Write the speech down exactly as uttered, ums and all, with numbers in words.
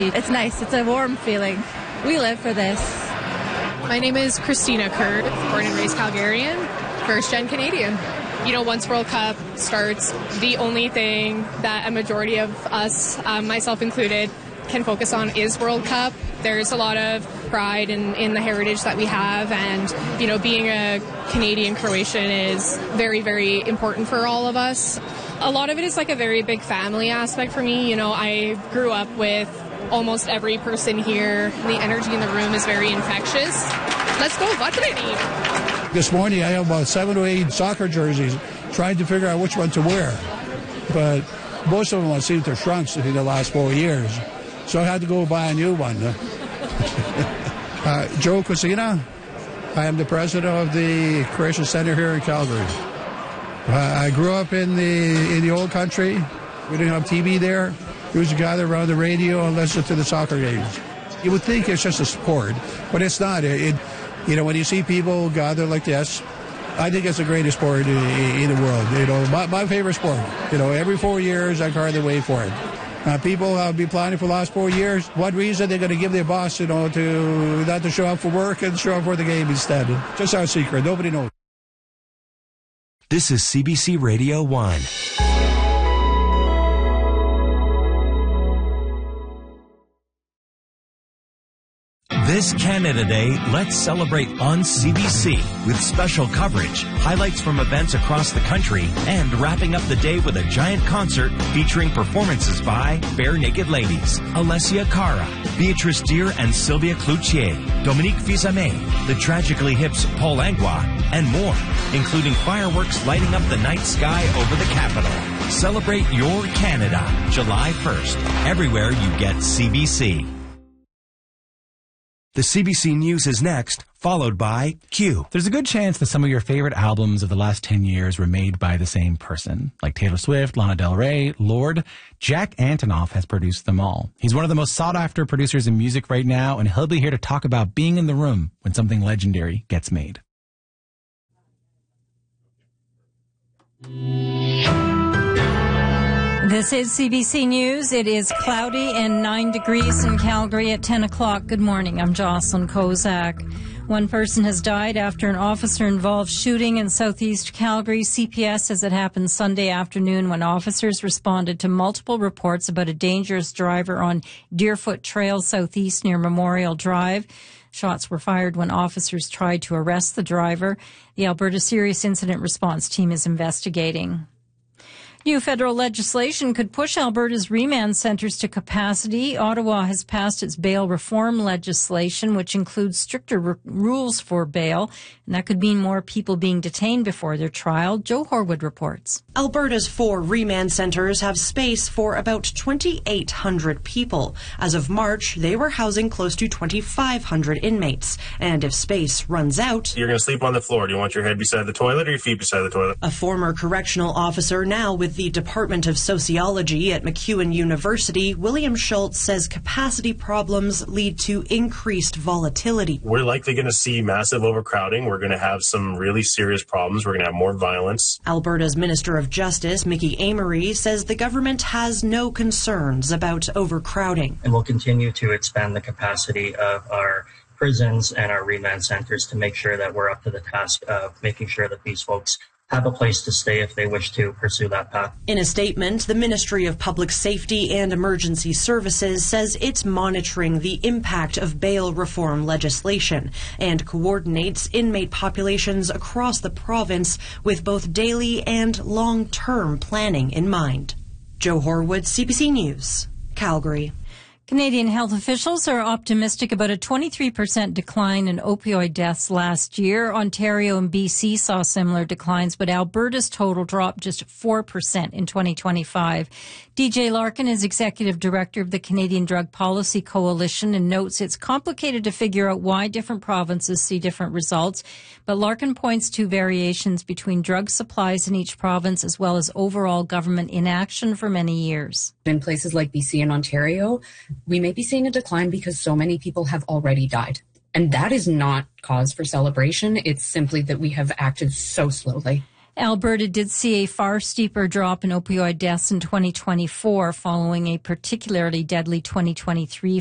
It's nice. It's a warm feeling. We live for this. My name is Christina Kurd, born and raised Calgarian, first-gen Canadian. You know, once World Cup starts, the only thing that a majority of us, um, myself included, can focus on is World Cup. There's a lot of pride in, in the heritage that we have, and, you know, being a Canadian Croatian is very, very important for all of us. A lot of it is like a very big family aspect for me. You know, I grew up with almost every person here. The energy in the room is very infectious. Let's go, Vatreni! This morning I have about seven or eight soccer jerseys trying to figure out which one to wear. But most of them seem to have shrunk in the last four years. So I had to go buy a new one. uh, Joe Cosina. I am the president of the Croatian Center here in Calgary. Uh, I grew up in the in the old country. We didn't have T V there. We used to gather around the radio and listen to the soccer games. You would think it's just a sport, but it's not. It, it you know, when you see people gather like this, I think it's the greatest sport in, in the world. You know, my, my favorite sport. You know, every four years I hardly wait for it. Uh, people have been planning for the last four years. What reason they're going to give their boss, you know, to not to show up for work and show up for the game instead? Just our secret. Nobody knows. This is C B C Radio one. This Canada Day, let's celebrate on C B C with special coverage, highlights from events across the country, and wrapping up the day with a giant concert featuring performances by Bare Naked Ladies, Alessia Cara, Beatrice Deer and Sylvia Cloutier, Dominique Fils-Aimé, the Tragically Hip's Paul Langlois, and more, including fireworks lighting up the night sky over the capital. Celebrate your Canada, July first, everywhere you get C B C. The C B C News is next, followed by Q. There's a good chance that some of your favorite albums of the last ten years were made by the same person. Like Taylor Swift, Lana Del Rey, Lorde. Jack Antonoff has produced them all. He's one of the most sought-after producers in music right now, and he'll be here to talk about being in the room when something legendary gets made. This is C B C News. It is cloudy and nine degrees in Calgary at ten o'clock. Good morning. I'm Jocelyn Kozak. One person has died after an officer-involved shooting in southeast Calgary. C P S says it happened Sunday afternoon when officers responded to multiple reports about a dangerous driver on Deerfoot Trail southeast near Memorial Drive. Shots were fired when officers tried to arrest the driver. The Alberta Serious Incident Response Team is investigating. New federal legislation could push Alberta's remand centres to capacity. Ottawa has passed its bail reform legislation, which includes stricter r- rules for bail, and that could mean more people being detained before their trial. Joe Horwood reports. Alberta's four remand centres have space for about twenty-eight hundred people. As of March, they were housing close to twenty-five hundred inmates. And if space runs out... You're going to sleep on the floor. Do you want your head beside the toilet or your feet beside the toilet? A former correctional officer now with the Department of Sociology at MacEwan University, William Schultz says capacity problems lead to increased volatility. We're likely going to see massive overcrowding. We're going to have some really serious problems. We're going to have more violence. Alberta's Minister of Justice, Mickey Amery, says the government has no concerns about overcrowding. And we'll continue to expand the capacity of our prisons and our remand centers to make sure that we're up to the task of making sure that these folks have a place to stay if they wish to pursue that path. In a statement, the Ministry of Public Safety and Emergency Services says it's monitoring the impact of bail reform legislation and coordinates inmate populations across the province with both daily and long-term planning in mind. Joe Horwood, C B C News, Calgary. Canadian health officials are optimistic about a twenty-three percent decline in opioid deaths last year. Ontario and B C saw similar declines, but Alberta's total dropped just four percent in twenty twenty-five. D J Larkin is executive director of the Canadian Drug Policy Coalition and notes it's complicated to figure out why different provinces see different results. But Larkin points to variations between drug supplies in each province as well as overall government inaction for many years. In places like B C and Ontario, we may be seeing a decline because so many people have already died. And that is not cause for celebration. It's simply that we have acted so slowly. Alberta did see a far steeper drop in opioid deaths in twenty twenty-four following a particularly deadly twenty twenty-three